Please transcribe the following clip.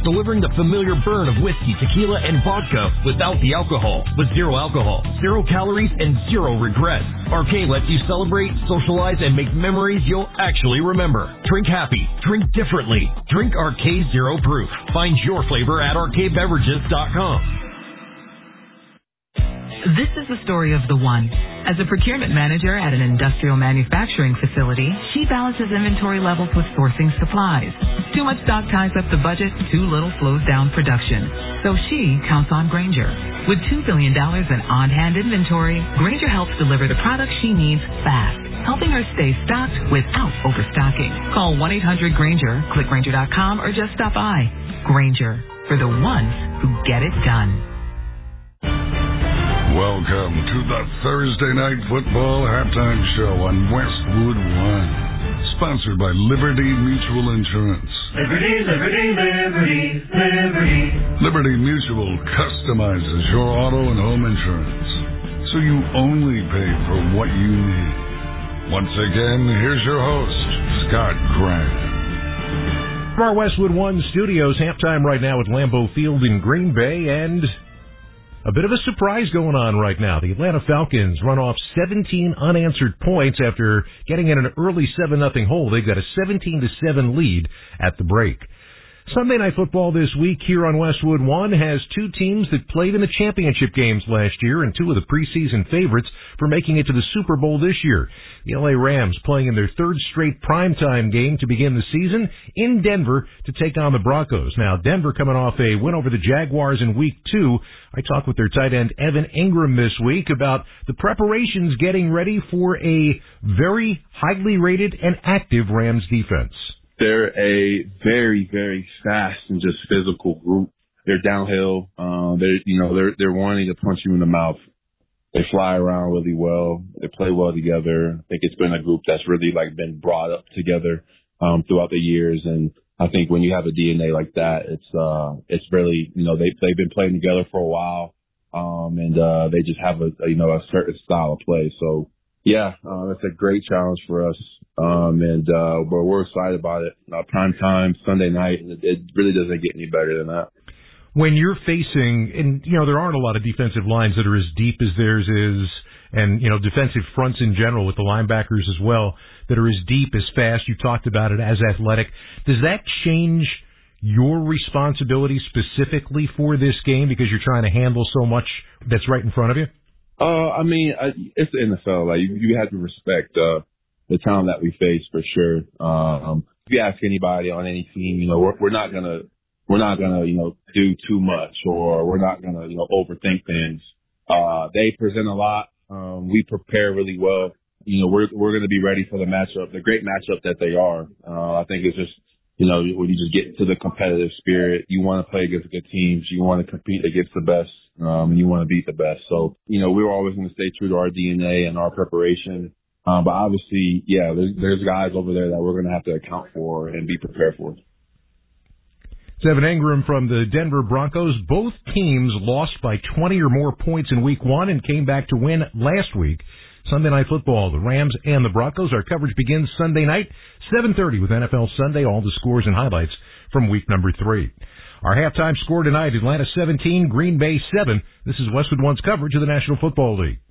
delivering the familiar burn of whiskey, tequila, and vodka without the alcohol. With zero alcohol, 0 calories, and 0 regrets. RK lets you celebrate, socialize, and make memories you'll actually remember. Drink happy. Drink differently. Drink RK Zero Proof. Find your flavor at rkbeverages.com. This is the story of the one. As a procurement manager at an industrial manufacturing facility, she balances inventory levels with sourcing supplies. Too much stock ties up the budget, too little slows down production. So she counts on Grainger. With $2 billion in on-hand inventory, Grainger helps deliver the products she needs fast, helping her stay stocked without overstocking. Call 1-800-GRAINGER, click Grainger.com, or just stop by. Grainger, for the ones who get it done. Welcome to the Thursday Night Football Halftime Show on Westwood One. Sponsored by Liberty Mutual Insurance. Liberty, liberty, liberty, liberty. Liberty Mutual customizes your auto and home insurance, so you only pay for what you need. Once again, here's your host, Scott Grant. From our Westwood One studios, halftime right now at Lambeau Field in Green Bay, and a bit of a surprise going on right now. The Atlanta Falcons run off 17 unanswered points after getting in an early 7-0 hole. They've got a 17-7 lead at the break. Sunday Night Football this week here on Westwood One has two teams that played in the championship games last year and two of the preseason favorites for making it to the Super Bowl this year. The LA Rams playing in their third straight primetime game to begin the season in Denver to take on the Broncos. Now, Denver coming off a win over the Jaguars in Week 2. I talked with their tight end Evan Ingram this week about the preparations getting ready for a very highly rated and active Rams defense. They're a very, very fast and just physical group. They're downhill. They're wanting to punch you in the mouth. They fly around really well. They play well together. I think it's been a group that's really been brought up together throughout the years. And I think when you have a DNA like that, it's really, they've been playing together for a while. And they just have a certain style of play. So yeah, it's a great challenge for us. But we're excited about it. Prime time, Sunday night, and it really doesn't get any better than that. When you're facing, and there aren't a lot of defensive lines that are as deep as theirs is, and defensive fronts in general with the linebackers as well that are as deep, as fast. You talked about it, as athletic. Does that change your responsibility specifically for this game because you're trying to handle so much that's right in front of you? It's the NFL. You have to respect the talent that we face for sure. If you ask anybody on any team, we're not gonna do too much, or we're not gonna overthink things. They present a lot. We prepare really well. We're gonna be ready for the matchup, the great matchup that they are. I think it's just when you just get into the competitive spirit, you want to play against good teams, you want to compete against the best, and you want to beat the best. So we're always going to stay true to our DNA and our preparation. But obviously, yeah, there's guys over there that we're going to have to account for and be prepared for. Evan Ingram from the Denver Broncos. Both teams lost by 20 or more points in Week 1 and came back to win last week. Sunday Night Football, the Rams and the Broncos. Our coverage begins Sunday night, 7:30 with NFL Sunday. All the scores and highlights from week number 3. Our halftime score tonight, Atlanta 17, Green Bay 7. This is Westwood One's coverage of the National Football League.